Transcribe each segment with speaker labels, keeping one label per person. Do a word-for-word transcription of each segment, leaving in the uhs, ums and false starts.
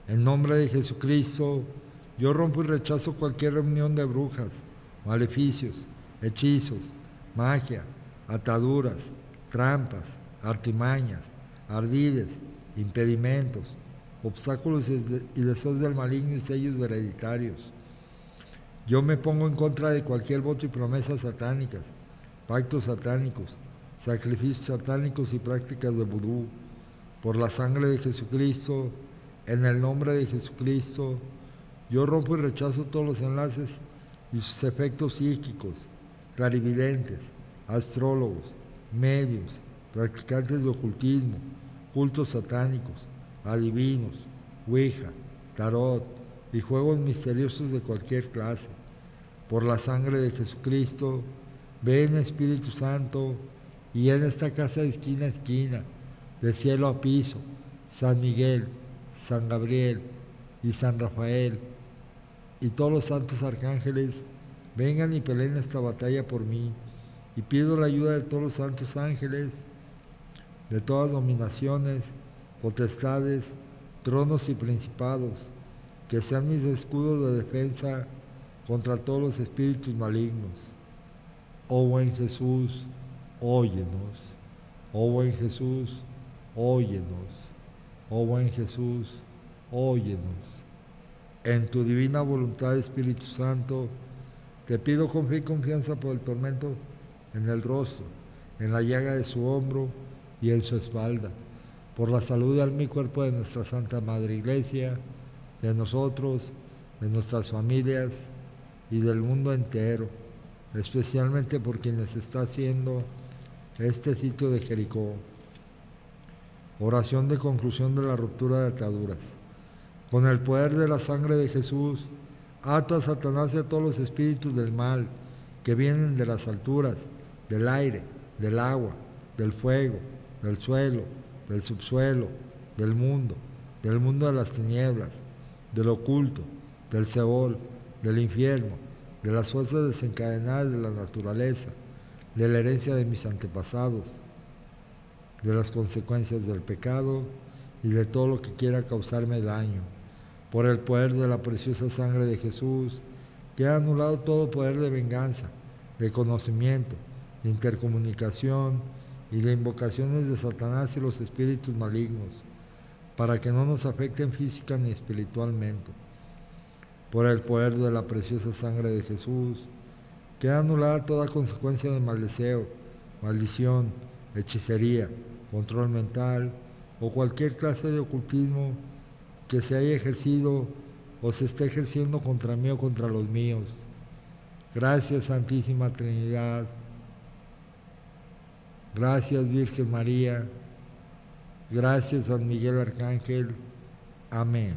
Speaker 1: En nombre de Jesucristo, yo rompo y rechazo cualquier reunión de brujas, maleficios, hechizos, magia, ataduras, trampas, artimañas, ardides, impedimentos, obstáculos y deseos del maligno y sellos hereditarios. Yo me pongo en contra de cualquier voto y promesas satánicas, pactos satánicos, sacrificios satánicos y prácticas de vudú. Por la sangre de Jesucristo, en el nombre de Jesucristo, yo rompo y rechazo todos los enlaces y sus efectos psíquicos, clarividentes, astrólogos, medios, practicantes de ocultismo, cultos satánicos, adivinos, ouija, tarot y juegos misteriosos de cualquier clase. Por la sangre de Jesucristo, ven Espíritu Santo y en esta casa de esquina a esquina, de cielo a piso, San Miguel, San Gabriel y San Rafael y todos los santos arcángeles vengan y peleen esta batalla por mí, y pido la ayuda de todos los santos ángeles, de todas dominaciones, potestades, tronos y principados, que sean mis escudos de defensa contra todos los espíritus malignos. Oh buen Jesús, óyenos. Oh buen Jesús, óyenos. Oh buen Jesús, óyenos. En tu divina voluntad, Espíritu Santo, te pido con fe y confianza por el tormento en el rostro, en la llaga de su hombro y en su espalda, por la salud de alma y cuerpo de nuestra Santa Madre Iglesia, de nosotros, de nuestras familias y del mundo entero, especialmente por quienes está haciendo este sitio de Jericó. Oración de conclusión de la ruptura de ataduras. Con el poder de la sangre de Jesús, ato a Satanás y a todos los espíritus del mal que vienen de las alturas, del aire, del agua, del fuego, del suelo, del subsuelo, del mundo, del mundo de las tinieblas, del oculto, del Seol, del infierno, de las fuerzas desencadenadas de la naturaleza, de la herencia de mis antepasados, de las consecuencias del pecado y de todo lo que quiera causarme daño. Por el poder de la preciosa sangre de Jesús, que ha anulado todo poder de venganza, de conocimiento, de intercomunicación y de invocaciones de Satanás y los espíritus malignos, para que no nos afecten física ni espiritualmente. Por el poder de la preciosa sangre de Jesús, que ha anulado toda consecuencia de mal deseo, maldición, hechicería, control mental o cualquier clase de ocultismo que se haya ejercido o se esté ejerciendo contra mí o contra los míos. Gracias, Santísima Trinidad. Gracias, Virgen María. Gracias, San Miguel Arcángel. Amén.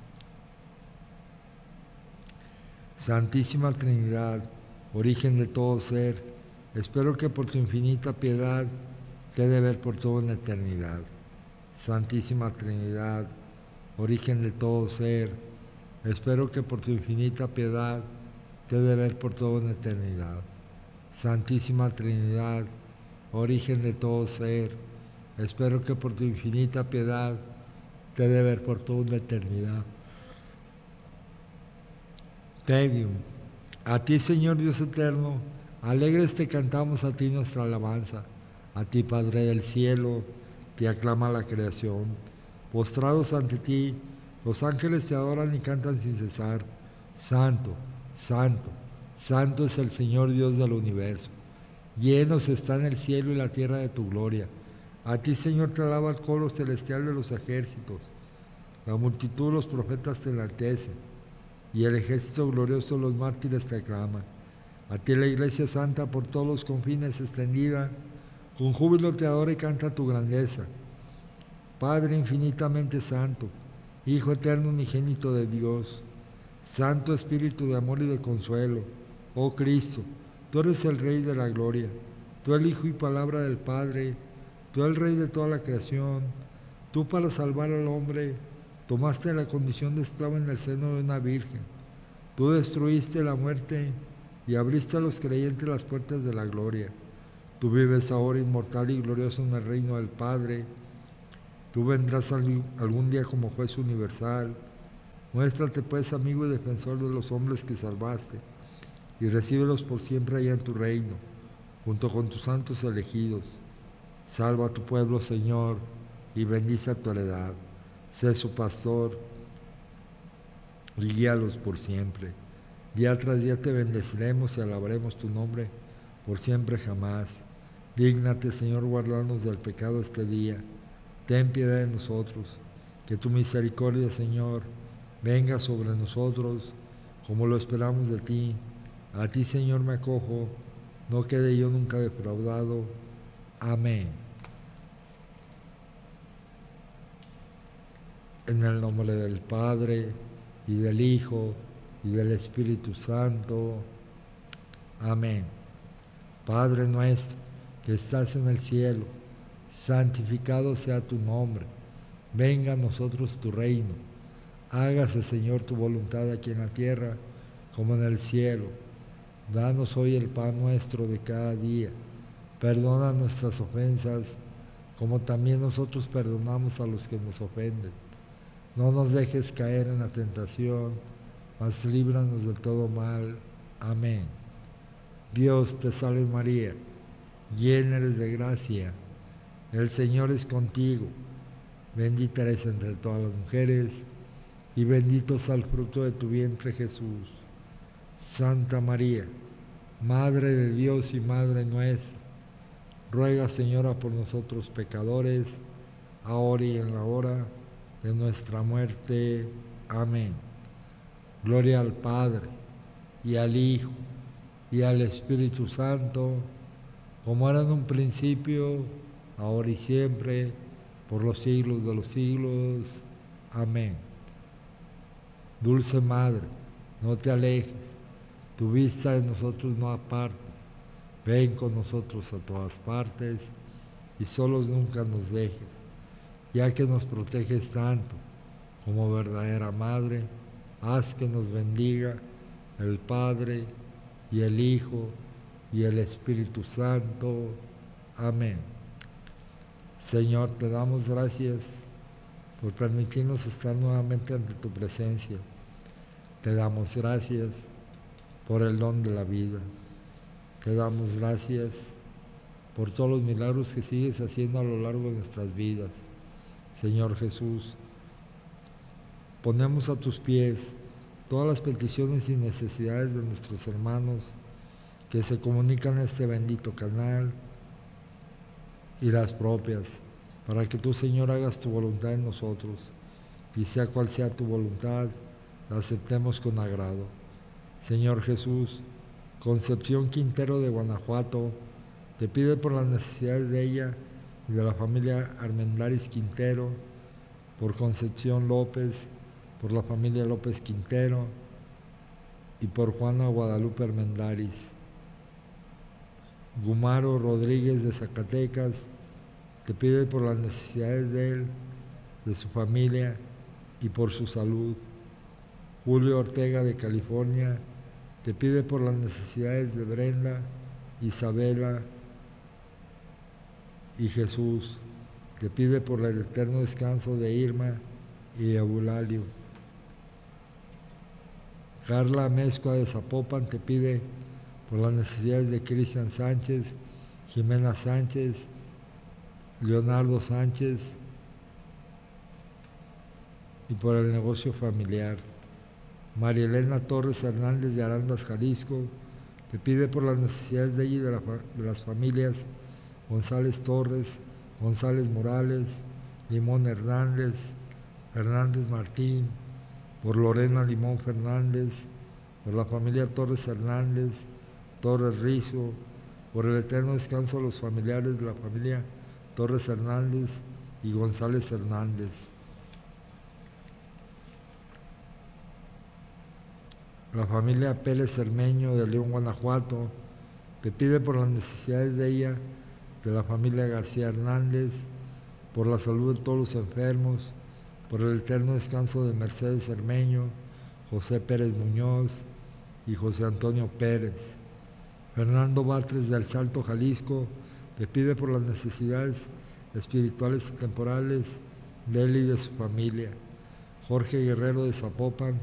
Speaker 1: Santísima Trinidad, origen de todo ser, espero que por tu infinita piedad te dé ver por toda una eternidad. Santísima Trinidad, origen de todo ser, espero que por tu infinita piedad te dé ver por toda una eternidad. Santísima Trinidad, origen de todo ser, espero que por tu infinita piedad te dé ver por toda una eternidad. Te Deum. A ti, Señor Dios eterno, alegres te cantamos a ti nuestra alabanza. A ti, Padre del cielo, te aclama la creación. Postrados ante ti, los ángeles te adoran y cantan sin cesar. Santo, santo, santo es el Señor Dios del universo. Llenos están el cielo y la tierra de tu gloria. A ti, Señor, te alaba el coro celestial de los ejércitos. La multitud de los profetas te enaltece, y el ejército glorioso de los mártires te aclama. A ti la Iglesia Santa por todos los confines extendida, con júbilo te adora y canta tu grandeza. Padre infinitamente santo, Hijo eterno unigénito de Dios, Santo Espíritu de amor y de consuelo, oh Cristo, tú eres el Rey de la gloria, tú el Hijo y palabra del Padre, tú el Rey de toda la creación, tú para salvar al hombre tomaste la condición de esclavo en el seno de una virgen, tú destruiste la muerte y abriste a los creyentes las puertas de la gloria. Tú vives ahora inmortal y glorioso en el reino del Padre. Tú vendrás algún día como juez universal Muéstrate pues amigo y defensor de los hombres que salvaste, y recíbelos por siempre allá en tu reino, junto con tus santos elegidos. Salva a tu pueblo, Señor, y bendice a tu heredad. Sé su pastor y guíalos por siempre. Día tras día te bendeciremos y alabaremos tu nombre por siempre jamás. Dígnate, Señor, guardarnos del pecado este día. Ten piedad de nosotros. Que tu misericordia, Señor, venga sobre nosotros como lo esperamos de ti. A ti, Señor, me acojo. No quede yo nunca defraudado. Amén. En el nombre del Padre, y del Hijo, y del Espíritu Santo. Amén. Padre nuestro, que estás en el cielo, santificado sea tu nombre. Venga a nosotros tu reino. Hágase, Señor, tu voluntad aquí en la tierra, como en el cielo. Danos hoy el pan nuestro de cada día. Perdona nuestras ofensas, como también nosotros perdonamos a los que nos ofenden. No nos dejes caer en la tentación, mas líbranos de todo mal. Amén. Dios te salve María, llena eres de gracia, el Señor es contigo. Bendita eres entre todas las mujeres, y bendito sea el fruto de tu vientre Jesús. Santa María, Madre de Dios y Madre nuestra, ruega, Señora, por nosotros pecadores, ahora y en la hora de nuestra muerte. Amén. Gloria al Padre, y al Hijo, y al Espíritu Santo, como era en un principio, ahora y siempre, por los siglos de los siglos. Amén. Dulce Madre, no te alejes, tu vista de nosotros no apartes. Ven con nosotros a todas partes, y solos nunca nos dejes, ya que nos proteges tanto como verdadera Madre. Haz que nos bendiga el Padre, y el Hijo, y el Espíritu Santo. Amén. Señor, te damos gracias por permitirnos estar nuevamente ante tu presencia. Te damos gracias por el don de la vida. Te damos gracias por todos los milagros que sigues haciendo a lo largo de nuestras vidas. Señor Jesús, ponemos a tus pies todas las peticiones y necesidades de nuestros hermanos que se comunican en este bendito canal, y las propias, para que tú, Señor, hagas tu voluntad en nosotros, y sea cual sea tu voluntad, la aceptemos con agrado. Señor Jesús, Concepción Quintero de Guanajuato te pide por las necesidades de ella y de la familia Armendáriz Quintero, por Concepción López, por la familia López Quintero y por Juana Guadalupe Armendáriz. Gumaro Rodríguez de Zacatecas te pide por las necesidades de él, de su familia y por su salud. Julio Ortega de California te pide por las necesidades de Brenda, Isabela y Jesús. Te pide por el eterno descanso de Irma y Eulalio. Carla Mezcua de Zapopan te pide por las necesidades de Cristian Sánchez, Jimena Sánchez, Leonardo Sánchez y por el negocio familiar. María Elena Torres Hernández de Arandas, Jalisco, te pide por las necesidades de ella y de, la, de las familias González Torres, González Morales, Limón Hernández, Hernández Martín, por Lorena Limón Fernández, por la familia Torres Hernández, Torres Rizo, por el eterno descanso de los familiares de la familia Torres Hernández y González Hernández. La familia Pérez Cermeño de León, Guanajuato, te pide por las necesidades de ella, de la familia García Hernández, por la salud de todos los enfermos, por el eterno descanso de Mercedes Cermeño, José Pérez Muñoz y José Antonio Pérez. Fernando Batres del Salto, Jalisco, te pide por las necesidades espirituales y temporales de él y de su familia. Jorge Guerrero de Zapopan,